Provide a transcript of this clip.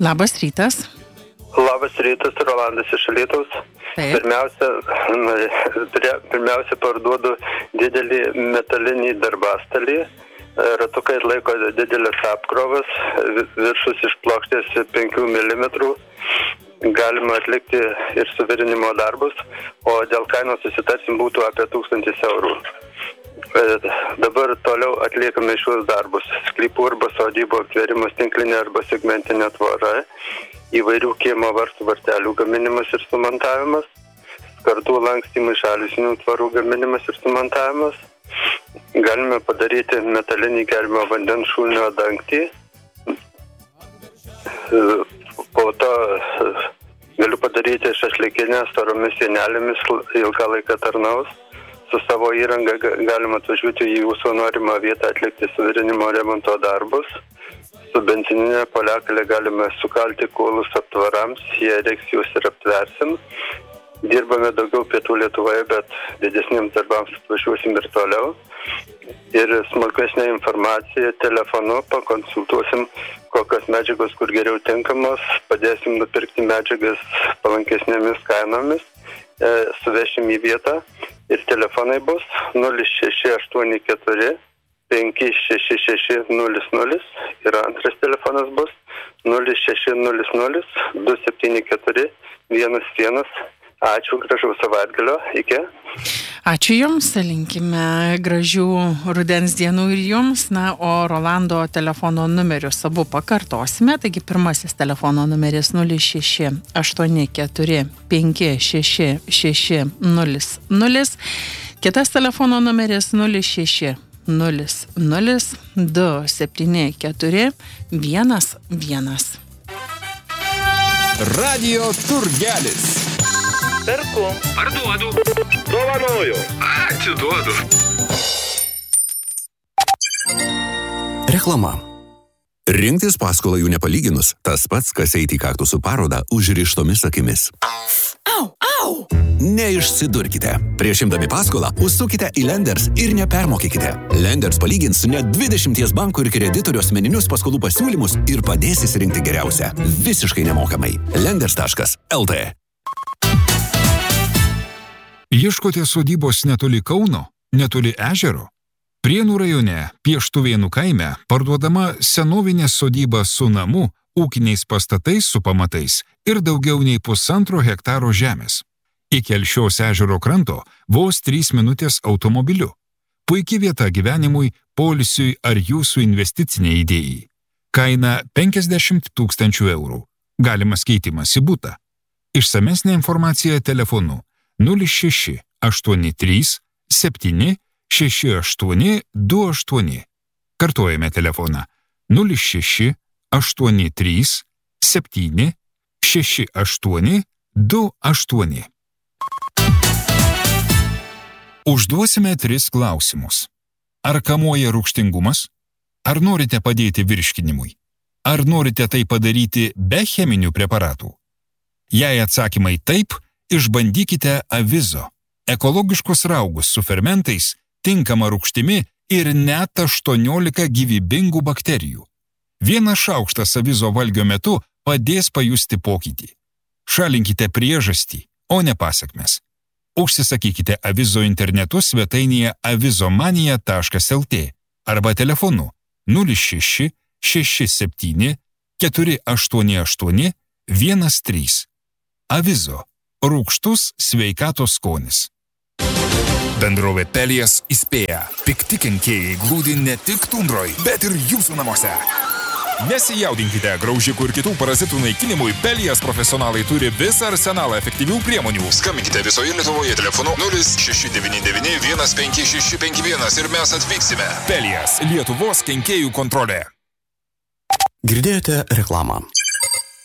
Labas rytas. Labas rytas, Rolandas iš Alytaus. Pirmiausia parduodu didelį metalinį darbastalį. Ratukai laiko didelės apkrovas, viršus iš plokštės 5 mm. Galima atlikti ir suvirinimo darbus, o dėl kainos susitarsim būtų apie 1000 eurų. Dabar toliau atliekame šios darbus. Sklypų arba sodybų aptvėrimas, tinklinė arba segmentinė tvora, įvairių kiemo varstų vartelių gaminimas ir sumontavimas, skardų lankstymai, šalisinių tvarų gaminimas ir sumontavimas. Galime padaryti metalinį geriamo vandens šulinio dangtį. Po to galiu padaryti šašlykinę storomis sienelėmis, ilgą laiką tarnaus. Su savo įranga galima atvažiuoti į jūsų norimą vietą atlikti suvirinimo remonto darbus. Su benzininė poliakalė galime sukalti kuolus aptvarams, jie reiks jūs ir aptversim. Dirbame daugiau pietų Lietuvoje, bet didesniems darbams atvažiuosim ir toliau. Ir smulkesnė informacija telefonu pakonsultuosim, kokios medžiagos kur geriau tinkamos, padėsim nupirkti medžiagas palankesnėmis kainomis, suvešim į vietą ir telefonai bus 0684 56600 ir antras telefonas bus 0600 274 11. Ačiū, gražaus savaitgalio, iki. Ačiū Jums, linkime gražių rudens dienų ir Jums. Na, o Rolando telefono numerius abu pakartosime. Taigi pirmasis telefono numeris 0684 56600. Kitas telefono numeris 0600 274 11. Radio Turgelis. Perku. Parduodu. Dovanoju. Atiduodu. Reklama. Rinktis paskolą jų nepalyginus, tas pats, kas eiti į kaktusų parodą užrištomis akimis. Au, au! Neišsidurkite. Prieš imdami paskolą, užsukite į Lenders ir nepermokykite. Lenders palygins net 20 bankų ir kreditorių asmeninius paskolų pasiūlymus ir padės įsirinkti geriausią. Visiškai nemokamai. Lenders.lt. Ieškote sodybos netoli Kauno, netoli ežero? Prienų rajone, Pieštuvėnų kaime, parduodama senovinė sodyba su namu, ūkiniais pastatais su pamatais ir daugiau nei 1,5 hektaro žemės. Iki Alšiaus ežero kranto vos 3 minutės automobiliu. Puiki vieta gyvenimui, poilsiui ar jūsų investiciniai idėjai. Kaina 50 000 eurų. Galimas keitimas į butą. Išsamesnė informacija telefonu 0683 7 6828. Kartuojame telefoną 0683 7 6828. Užduosime 3 klausimus. Ar kamuoja rūgštingumas? Ar norite padėti virškinimui? Ar norite tai padaryti be cheminių preparatų? Jei atsakymai taip, išbandykite Avizo. Ekologiškus raugus su fermentais, tinkama rūgštimi ir net 18 gyvybingų bakterijų. Vienas šaukštas Avizo valgio metu padės pajusti pokytį. Šalinkite priežastį, o ne pasekmes. Užsisakykite Avizo internetu svetainėje avizomania.lt arba telefonu 06 67 488 13. Avizo. Rūgštus sveikatos skonis. Bendrovė Pelijas įspėja. Pikti kenkėjai glūdi ne tik tundroj, bet ir jūsų namuose. Nesijaudinkite, graužikų ir kitų parazitų naikinimui Pelijas profesionalai turi visą arsenalą efektyvių priemonių. Skambinkite visoje Lietuvoje telefonu 0699 15651 ir mes atvyksime. Pelijas, Lietuvos kenkėjų kontrolė. Girdėjote reklamą.